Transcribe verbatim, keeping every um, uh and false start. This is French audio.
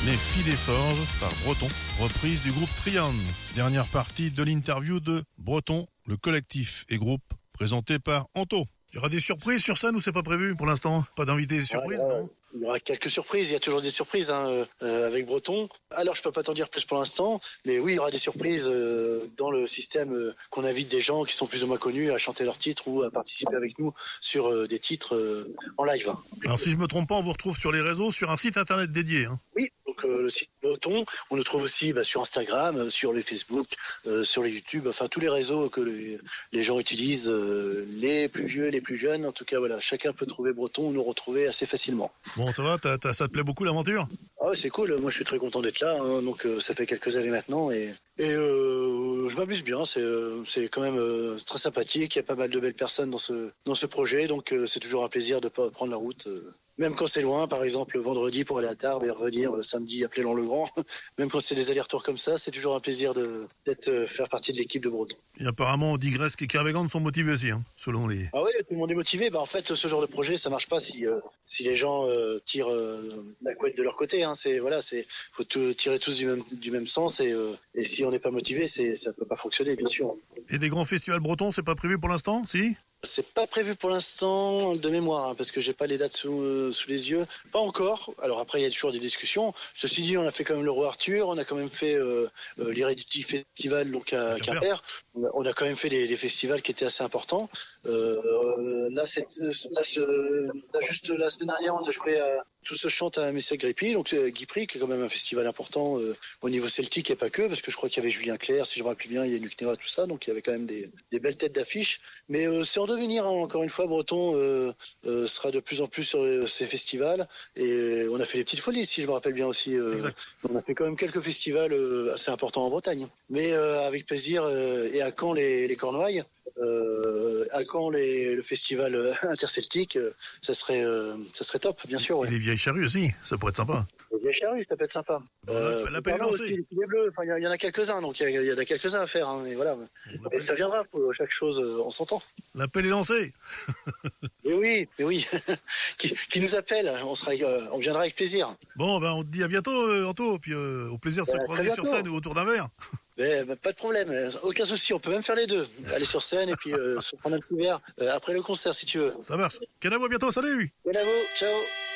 Les Filets Forges par Breton, reprise du groupe Trian. Dernière partie de l'interview de Breton, le collectif et groupe présenté par Anto. Il y aura des surprises sur scène ou c'est pas prévu pour l'instant? Pas d'invités surprises, ouais, ouais. Non? Il y aura quelques surprises, il y a toujours des surprises hein, euh, avec Breton. Alors je peux pas t'en dire plus pour l'instant, mais oui, il y aura des surprises euh, dans le système euh, qu'on invite des gens qui sont plus ou moins connus à chanter leurs titres ou à participer avec nous sur euh, des titres euh, en live. Alors si je me trompe pas, on vous retrouve sur les réseaux, sur un site internet dédié. Hein. Oui, donc euh, le site Breton, on le trouve aussi bah, sur Instagram, sur les Facebook, euh, sur les YouTube, enfin tous les réseaux que les, les gens utilisent, euh, les plus vieux, les plus jeunes. En tout cas, voilà, chacun peut trouver Breton, nous retrouver assez facilement. Bon, ça va, t'as, t'as, ça te plaît beaucoup l'aventure? Ah ouais, c'est cool, moi je suis très content d'être là, hein. Donc euh, ça fait quelques années maintenant et, et euh, je m'amuse bien, c'est, euh, c'est quand même euh, très sympathique, il y a pas mal de belles personnes dans ce, dans ce projet, donc euh, c'est toujours un plaisir de pas prendre la route. Euh. Même quand c'est loin, par exemple le vendredi pour aller à Tarbes et revenir le samedi à Plélan-le-Grand, même quand c'est des allers-retours comme ça, c'est toujours un plaisir de d'être euh, faire partie de l'équipe de Breton. Et apparemment, Digresque et Kervegan sont motivés aussi, hein, selon les... Ah oui, tout le monde est motivé. Bah en fait, ce genre de projet, ça marche pas si euh, si les gens euh, tirent euh, la couette de leur côté. Hein. C'est voilà, c'est faut tout, tirer tous du même du même sens et euh, et si on n'est pas motivé, c'est ça peut pas fonctionner, bien sûr. Et des grands festivals bretons, c'est pas prévu pour l'instant, si? C'est pas prévu pour l'instant de mémoire, hein, parce que j'ai pas les dates sous, euh, sous les yeux. Pas encore. Alors après, il y a toujours des discussions. Ceci dit, on a fait quand même le Roi Arthur, on a quand même fait euh, euh, l'Irréductible Festival donc à Quimper. On a, on a quand même fait des, des festivals qui étaient assez importants. Euh, là, c'est, là, c'est, là, juste la semaine dernière, on a joué à Tout se chante à Messec-Gripy, donc euh, Guipry, qui est quand même un festival important euh, au niveau celtique et pas que, parce que je crois qu'il y avait Julien Clerc, si je me rappelle bien, il y a Nucnera, tout ça, donc il y avait quand même des, des belles têtes d'affiche. Mais euh, c'est en devenir, hein, encore une fois, Breton euh, euh, sera de plus en plus sur euh, ces festivals, et on a fait des petites folies, si je me rappelle bien aussi. Euh, on a fait quand même quelques festivals euh, assez importants en Bretagne, mais euh, avec plaisir. Euh, et à Caen, les, les Cornouailles. Euh, à Caen les, le festival euh, interceltique, euh, ça serait euh, ça serait top, bien sûr. Ouais. Et les vieilles charrues aussi, ça pourrait être sympa. Les vieilles charrues, ça peut être sympa. Bon, euh, l'appel est lancé. Les filets bleus, enfin il y, y en a quelques-uns, donc il y, y en a quelques-uns à faire. Hein, et voilà. Bon, et ça viendra pour chaque chose euh, en son temps. L'appel est lancé. Mais oui, mais oui. qui, qui nous appelle, on sera, euh, on viendra avec plaisir. Bon, ben on te dit à bientôt, euh, Anto, puis euh, au plaisir de se euh, croiser sur scène ou autour d'un verre. Mais, mais pas de problème, aucun souci, on peut même faire les deux. Aller sur scène et puis euh, se prendre un petit verre euh, après le concert si tu veux. Ça marche. Canavo, à bientôt, salut. Canavo, ciao.